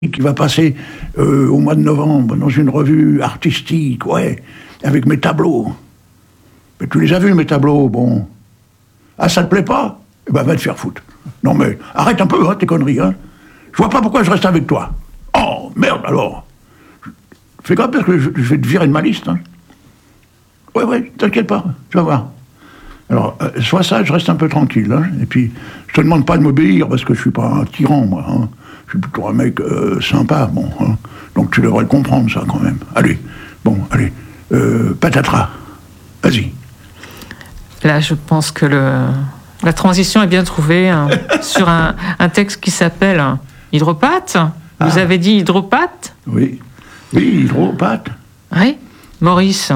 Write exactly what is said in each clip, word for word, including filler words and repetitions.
qui va passer euh, au mois de novembre dans une revue artistique, ouais, avec mes tableaux. Mais tu les as vus, mes tableaux, bon. Ah, ça te plaît pas? Eh ben, va te faire foutre. Non, mais arrête un peu, hein, tes conneries, hein. Je vois pas pourquoi je reste avec toi. Oh, merde, alors. Fais gaffe, parce que je, je vais te virer de ma liste, hein. Ouais, ouais, t'inquiète pas, tu vas voir. Alors, euh, soit ça, je reste un peu tranquille, hein. Et puis, je te demande pas de m'obéir, parce que je suis pas un tyran, moi, hein. Je suis plutôt un mec euh, sympa, bon, hein. Donc tu devrais le comprendre, ça, quand même. Allez, bon, allez, euh, patatras, vas-y. Là, je pense que le, la transition est bien trouvée hein, sur un, un texte qui s'appelle Hydropathe. Vous ah. avez dit Hydropathe? Oui, oui, Hydropathe. Oui, Maurice,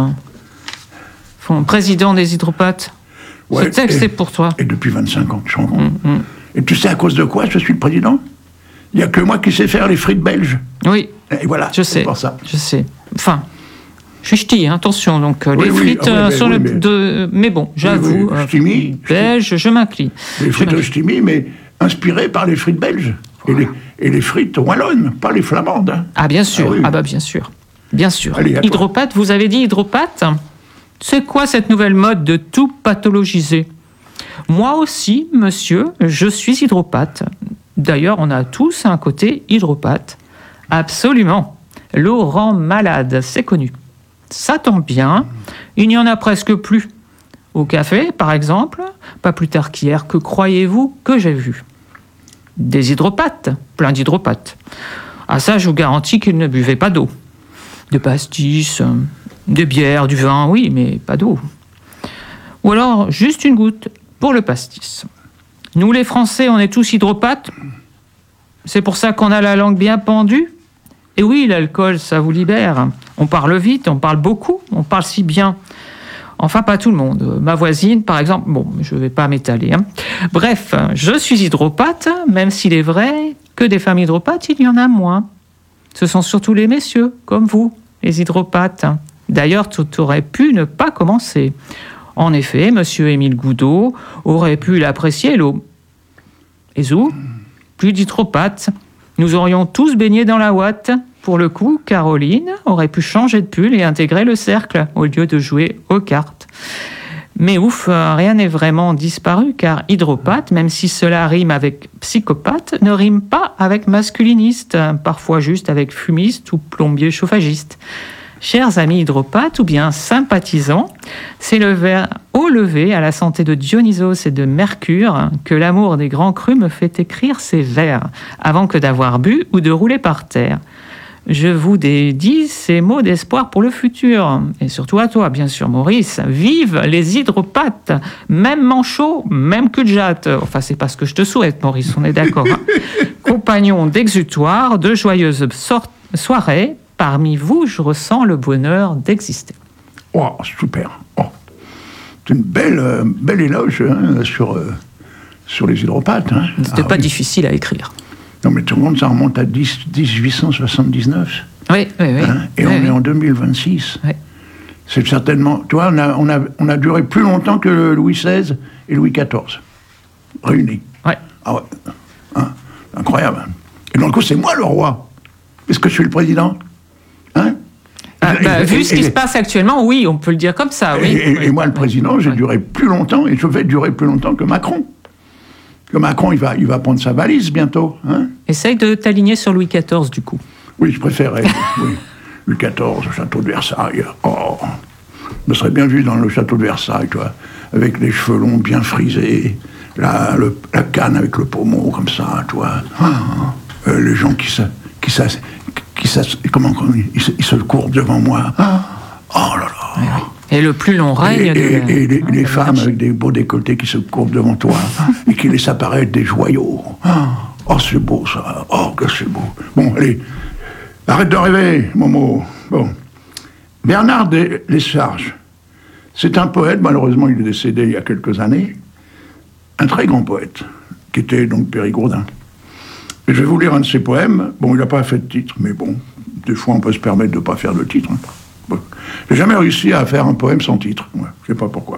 président des Hydropathes. Ouais, ce texte est pour toi. Et depuis vingt-cinq ans, tu te rends compte. Mm, mm. Et tu sais à cause de quoi je suis le président? Il n'y a que moi qui sais faire les frites belges. Oui, et voilà, je sais, pour ça. je sais. Enfin, je suis ch'ti, hein, attention, donc oui, les oui, frites ah, oui, mais, sur oui, le... Mais, de, mais bon, j'avoue, oui, oui, euh, belge, je m'incline. Les frites au ch'timi, mais inspirées par les frites belges. Voilà. Et, les, et les frites wallonnes, pas les flamandes. Hein. Ah bien sûr, ah, oui. ah bah bien sûr, bien sûr. Allez, Hydropathe, vous avez dit Hydropathe? C'est quoi cette nouvelle mode de tout pathologiser? Moi aussi, monsieur, je suis hydropathe. D'ailleurs, on a tous un côté hydropathe. Absolument. L'eau rend malade, c'est connu. Ça tombe bien, il n'y en a presque plus. Au café, par exemple, pas plus tard qu'hier, que croyez-vous que j'ai vu? Des hydropathes, plein d'hydropathes. Ah ça, je vous garantis qu'ils ne buvaient pas d'eau. De pastis, de bière, du vin, oui, mais pas d'eau. Ou alors, juste une goutte pour le pastis. Nous, les Français, on est tous hydropathes. C'est pour ça qu'on a la langue bien pendue. Et oui, l'alcool, ça vous libère. On parle vite, on parle beaucoup, on parle si bien. Enfin, pas tout le monde. Ma voisine, par exemple, bon, je ne vais pas m'étaler. Hein. Bref, je suis hydropathe, même s'il est vrai que des femmes hydropathes, il y en a moins. Ce sont surtout les messieurs, comme vous, les hydropathes. D'ailleurs, tout aurait pu ne pas commencer. En effet, monsieur Émile Goudot aurait pu l'apprécier, l'eau. Et zou, plus d'hydropathes. Nous aurions tous baigné dans la ouate. Pour le coup, Caroline aurait pu changer de pull et intégrer le cercle au lieu de jouer aux cartes. Mais ouf, rien n'est vraiment disparu, car hydropathe, même si cela rime avec psychopathe, ne rime pas avec masculiniste, parfois juste avec fumiste ou plombier chauffagiste. Chers amis hydropathes ou bien sympathisants, c'est le verre au lever à la santé de Dionysos et de Mercure que l'amour des grands crus me fait écrire ces vers, avant que d'avoir bu ou de rouler par terre. Je vous dédie ces mots d'espoir pour le futur. Et surtout à toi, bien sûr, Maurice. Vive les hydropathes! Même manchot, même cul de jatte. Enfin, c'est pas ce que je te souhaite, Maurice, on est d'accord. Hein. Compagnons d'exutoire, de joyeuses so- soirées. Parmi vous, je ressens le bonheur d'exister. Oh, super. Oh. C'est une belle, euh, belle éloge hein, sur, euh, sur les hydropathes. Hein. C'était ah, pas oui. difficile à écrire. Non, mais tout le monde, ça remonte à dix-huit cent soixante-dix-neuf. Oui, oui, oui. Hein, et oui, on oui. est en deux mille vingt-six. Oui. C'est certainement... Tu vois, on a, on, a, on a duré plus longtemps que Louis seize et Louis quatorze. Réunis. Oui. Ah ouais. Hein, incroyable. Et donc, c'est moi le roi. Est-ce que je suis le président? Hein ah, bah, et, vu et, ce qui et, se passe actuellement, oui, on peut le dire comme ça. Oui. Et, et, oui. et moi, le président, oui. j'ai oui. duré plus longtemps, et je vais durer plus longtemps que Macron. Que Macron, il va, il va prendre sa valise bientôt. Hein. Essaye de t'aligner sur Louis quatorze, du coup. Oui, je préférerais. oui. Louis quatorze, au château de Versailles. Oh, je me serais bien vu dans le château de Versailles, tu vois, avec les cheveux longs bien frisés, la, le, la canne avec le pommeau, comme ça, tu vois. Ah, euh, les gens qui se... Qui se Qui comment, comment ils, se, ils se courbent devant moi. Ah, oh là là. Oui, oui. Et le plus long règne. Et, et, de, et les, hein, les femmes avec des beaux décolletés qui se courbent devant toi et qui laissent apparaître des joyaux. Oh, c'est beau ça. Oh, que c'est beau. Bon, allez, arrête de rêver, Momo. Bon. Bernard Lesarges, c'est un poète, malheureusement il est décédé il y a quelques années, un très grand poète, qui était donc Périgourdin. Et je vais vous lire un de ses poèmes. Bon, il n'a pas fait de titre, mais bon, des fois on peut se permettre de ne pas faire de titre. Hein. Bon. J'ai jamais réussi à faire un poème sans titre. Ouais, je ne sais pas pourquoi.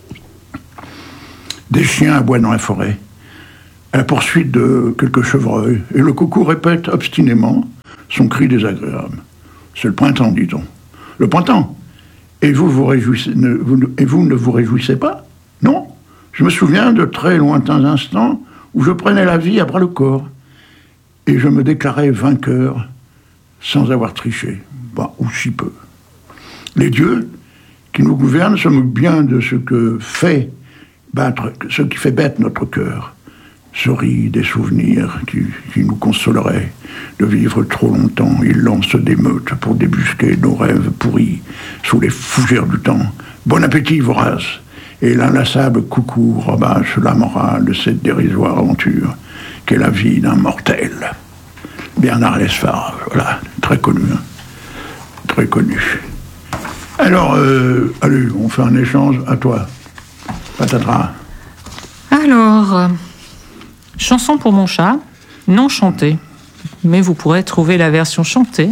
Des chiens aboient dans la forêt, à la poursuite de quelques chevreuils, et le coucou répète obstinément son cri désagréable. C'est le printemps, dit-on. Le printemps. Et vous, vous réjouissez, ne, vous, et vous ne vous réjouissez pas? Non. Je me souviens de très lointains instants où je prenais la vie à bras le corps et je me déclarais vainqueur sans avoir triché, bah, ou si peu. Les dieux qui nous gouvernent se moquent bien de ce que fait battre, ce qui fait battre notre cœur, se rient des souvenirs qui, qui nous consoleraient de vivre trop longtemps. Ils lancent des meutes pour débusquer nos rêves pourris sous les fougères du temps. Bon appétit, vorace! Et l'inlassable coucou rabâche la morale de cette dérisoire aventure qu'est la vie d'un mortel. Bernard Lesphare, voilà, très connu, hein. Très connu. Alors, euh, allez, on fait un échange, à toi, patatras. Alors, euh, chanson pour mon chat, non chantée, mais vous pourrez trouver la version chantée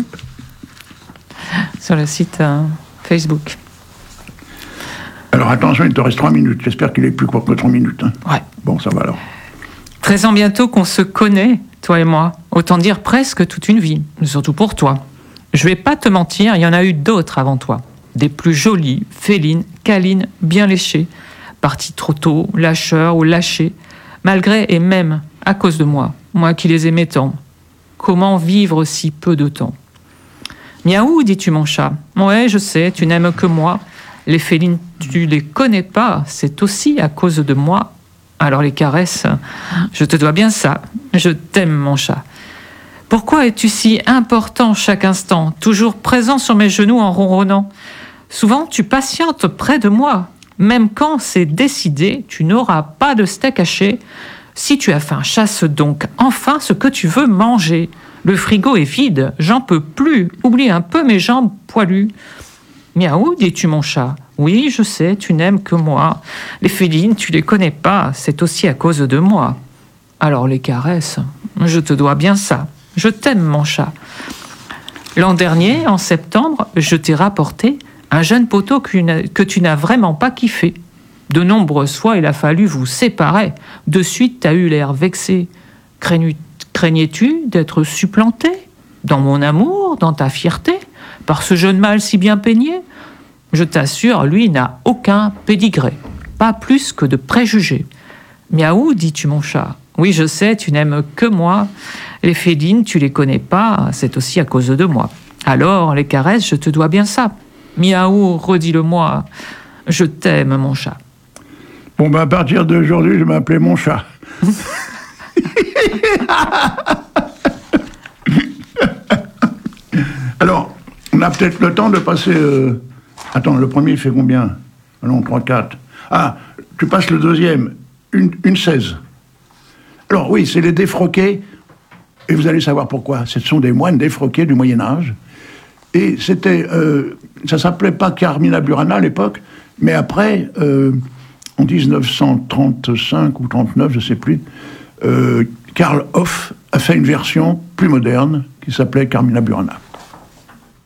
sur le site euh, Facebook. Alors attention, il te reste trois minutes. J'espère qu'il est plus court que trois minutes. Hein. Ouais. Bon, ça va alors. treize ans bientôt qu'on se connaît, toi et moi. Autant dire presque toute une vie, surtout pour toi. Je vais pas te mentir, il y en a eu d'autres avant toi. Des plus jolies, félines, câlines, bien léchées. Partis trop tôt, lâcheurs ou lâchés. Malgré et même à cause de moi. Moi qui les aimais tant. Comment vivre si peu de temps? Miaou, dis-tu mon chat. Ouais, je sais, tu n'aimes que moi. Les félines, tu les connais pas, c'est aussi à cause de moi. Alors les caresses, je te dois bien ça. Je t'aime, mon chat. Pourquoi es-tu si important chaque instant, toujours présent sur mes genoux en ronronnant? Souvent, tu patientes près de moi. Même quand c'est décidé, tu n'auras pas de steak haché. Si tu as faim, chasse donc enfin ce que tu veux manger. Le frigo est vide, j'en peux plus. Oublie un peu mes jambes poilues. Miaou, dis-tu mon chat. Oui, je sais, tu n'aimes que moi. Les félines, tu les connais pas, c'est aussi à cause de moi. Alors les caresses, je te dois bien ça. Je t'aime, mon chat. L'an dernier, en septembre, je t'ai rapporté un jeune poteau que tu n'as vraiment pas kiffé. De nombreuses fois, il a fallu vous séparer. De suite, t'as eu l'air vexé. Craignais-tu d'être supplanté dans mon amour, dans ta fierté, par ce jeune mâle si bien peigné? Je t'assure, lui n'a aucun pédigré, pas plus que de préjugés. Miaou, dis-tu mon chat. Oui, je sais, tu n'aimes que moi. Les félines, tu les connais pas, c'est aussi à cause de moi. Alors, les caresses, je te dois bien ça. Miaou, redis-le-moi. Je t'aime, mon chat. Bon, ben, à partir d'aujourd'hui, je m'appelais mon chat. Alors, on a peut-être le temps de passer... Euh... Attends, le premier, il fait combien? Non, trois, quatre. Ah, tu passes le deuxième, une, une seize. Alors oui, c'est les défroqués, et vous allez savoir pourquoi. Ce sont des moines défroqués du Moyen-Âge. Et c'était... Euh, ça s'appelait pas Carmina Burana à l'époque, mais après, euh, en dix-neuf cent trente-cinq ou trente-neuf, je ne sais plus, euh, Karl Hoff a fait une version plus moderne qui s'appelait Carmina Burana.